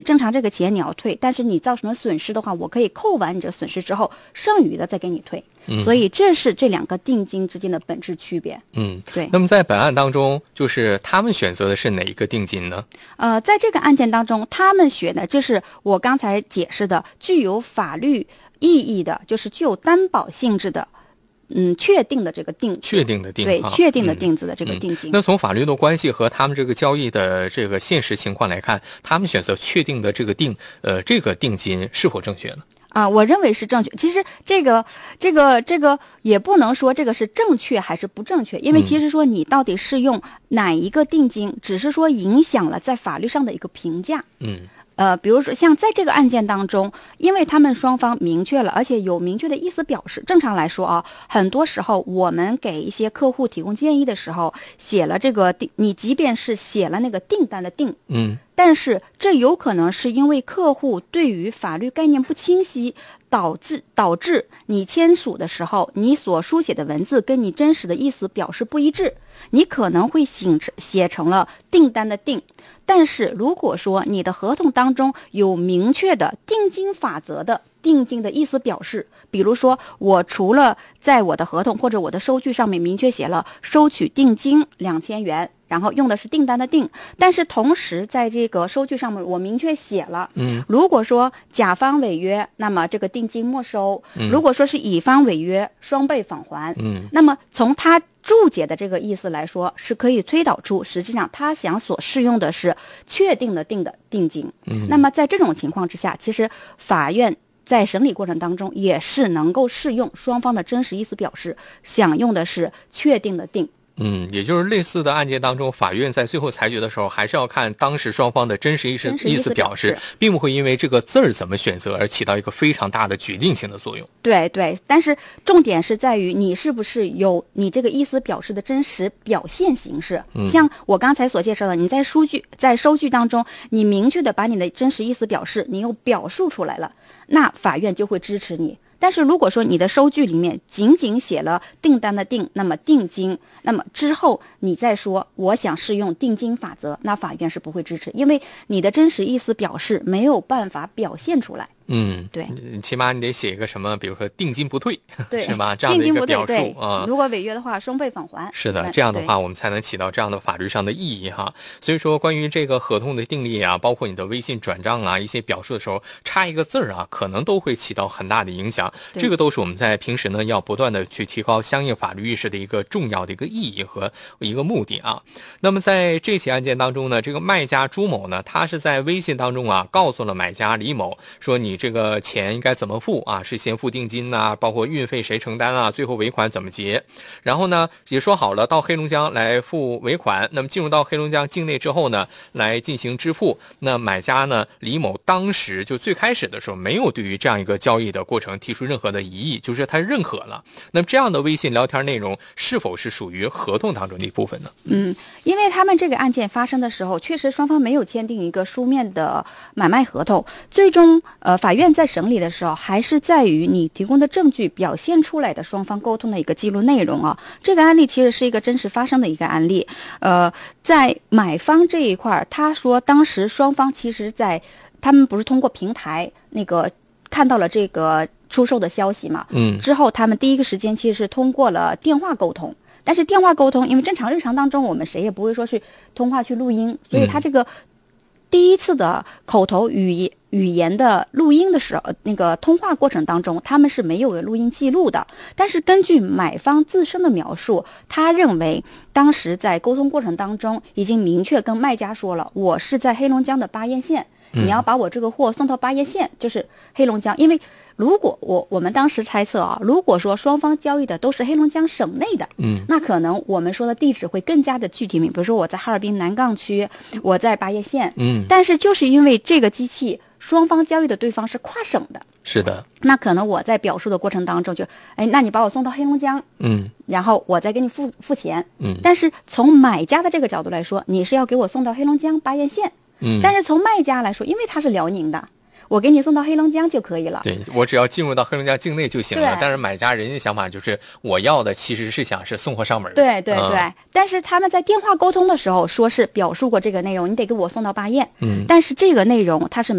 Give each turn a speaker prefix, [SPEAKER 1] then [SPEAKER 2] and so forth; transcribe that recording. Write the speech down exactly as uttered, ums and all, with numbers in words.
[SPEAKER 1] 正常这个钱你要退，但是你造成了损失的话，我可以扣完你这损失之后，剩余的再给你退。嗯、所以这是这两个定金之间的本质区别。
[SPEAKER 2] 嗯，
[SPEAKER 1] 对。
[SPEAKER 2] 那么在本案当中，就是他们选择的是哪一个定金呢？
[SPEAKER 1] 呃，在这个案件当中，他们选的就是我刚才解释的具有法律意义的，就是具有担保性质的。嗯，确定的这个定，
[SPEAKER 2] 确定的定，
[SPEAKER 1] 对，确定的定子的这个定金、
[SPEAKER 2] 嗯嗯。那从法律的关系和他们这个交易的这个现实情况来看，他们选择确定的这个定，呃，这个定金是否正确呢？
[SPEAKER 1] 啊，我认为是正确。其实这个、这个、这个也不能说这个是正确还是不正确，因为其实说你到底是用哪一个定金，嗯、只是说影响了在法律上的一个评价。
[SPEAKER 2] 嗯。
[SPEAKER 1] 呃，比如说像在这个案件当中，因为他们双方明确了，而且有明确的意思表示。正常来说啊，很多时候我们给一些客户提供建议的时候，写了这个定，你即便是写了那个订单的订，
[SPEAKER 2] 嗯，
[SPEAKER 1] 但是这有可能是因为客户对于法律概念不清晰，导致导致你签署的时候，你所书写的文字跟你真实的意思表示不一致，你可能会写成写成了订单的订。但是如果说你的合同当中有明确的定金法则的定金的意思表示，比如说我除了在我的合同或者我的收据上面明确写了收取定金两千元，然后用的是订单的订，但是同时在这个收据上面我明确写了，
[SPEAKER 2] 嗯，
[SPEAKER 1] 如果说甲方违约，那么这个定金没收；
[SPEAKER 2] 嗯、
[SPEAKER 1] 如果说是乙方违约，双倍返还。
[SPEAKER 2] 嗯，
[SPEAKER 1] 那么从他注解的这个意思来说，是可以推导出实际上他想所适用的是确定的定的定金。
[SPEAKER 2] 嗯，
[SPEAKER 1] 那么在这种情况之下，其实法院在审理过程当中也是能够适用双方的真实意思表示，想用的是确定的定。
[SPEAKER 2] 嗯，也就是类似的案件当中，法院在最后裁决的时候，还是要看当时双方的真实意思意思表示，并不会因为这个字儿怎么选择而起到一个非常大的决定性的作用。
[SPEAKER 1] 对对，但是重点是在于你是不是有你这个意思表示的真实表现形式。
[SPEAKER 2] 嗯、
[SPEAKER 1] 像我刚才所介绍的，你在书据在收据当中，你明确的把你的真实意思表示，你又表述出来了，那法院就会支持你。但是如果说你的收据里面仅仅写了订单的订，那么定金，那么之后你再说我想适用定金法则，那法院是不会支持，因为你的真实意思表示没有办法表现出来。
[SPEAKER 2] 嗯，
[SPEAKER 1] 对，
[SPEAKER 2] 起码你得写一个什么，比如说定金不退，
[SPEAKER 1] 对，
[SPEAKER 2] 是吧？这样的一个表述啊、
[SPEAKER 1] 嗯。如果违约的话，双倍返还。
[SPEAKER 2] 是的，这样的话我们才能起到这样的法律上的意义哈。所以说，关于这个合同的订立啊，包括你的微信转账啊，一些表述的时候差一个字儿啊，可能都会起到很大的影响。这个都是我们在平时呢要不断的去提高相应法律意识的一个重要的一个意义和一个目的啊。那么在这起案件当中呢，这个卖家朱某呢，他是在微信当中啊，告诉了买家李某说你这个钱应该怎么付啊？是先付定金呐、啊，包括运费谁承担啊？最后尾款怎么结？然后呢，也说好了到黑龙江来付尾款。那么进入到黑龙江境内之后呢，来进行支付。那买家呢，李某当时就最开始的时候没有对于这样一个交易的过程提出任何的疑义，就是他认可了。那么这样的微信聊天内容是否是属于合同当中的一部分呢？
[SPEAKER 1] 嗯，因为他们这个案件发生的时候，确实双方没有签订一个书面的买卖合同，最终呃法院在审理的时候，还是在于你提供的证据表现出来的双方沟通的一个记录内容啊。这个案例其实是一个真实发生的一个案例。呃，在买方这一块，他说当时双方其实在他们不是通过平台那个看到了这个出售的消息嘛，
[SPEAKER 2] 嗯，
[SPEAKER 1] 之后他们第一个时间其实是通过了电话沟通。但是电话沟通，因为正常日常当中我们谁也不会说去通话去录音，所以他这个第一次的口头语语言的录音的时候，那个通话过程当中，他们是没有录音记录的。但是根据买方自身的描述，他认为当时在沟通过程当中已经明确跟卖家说了，我是在黑龙江的巴彦县，你要把我这个货送到巴彦县，就是黑龙江。因为如果我我们当时猜测啊，如果说双方交易的都是黑龙江省内的，
[SPEAKER 2] 嗯，
[SPEAKER 1] 那可能我们说的地址会更加的具体，比如说我在哈尔滨南岗区，我在巴彦县，
[SPEAKER 2] 嗯，
[SPEAKER 1] 但是就是因为这个机器双方交易的对方是跨省的，
[SPEAKER 2] 是的，
[SPEAKER 1] 那可能我在表述的过程当中就，哎，那你把我送到黑龙江，
[SPEAKER 2] 嗯，
[SPEAKER 1] 然后我再给你付付钱，
[SPEAKER 2] 嗯，
[SPEAKER 1] 但是从买家的这个角度来说，你是要给我送到黑龙江巴彦县，
[SPEAKER 2] 嗯，
[SPEAKER 1] 但是从卖家来说，因为他是辽宁的。 我给你送到黑龙江就可以了。
[SPEAKER 2] 对，我只要进入到黑龙江境内就行了。但是买家人家想法就是我要的其实是想是送货上门。
[SPEAKER 1] 对对对、嗯，但是他们在电话沟通的时候说是表述过这个内容，你得给我送到巴彦。嗯，但是这个内容它是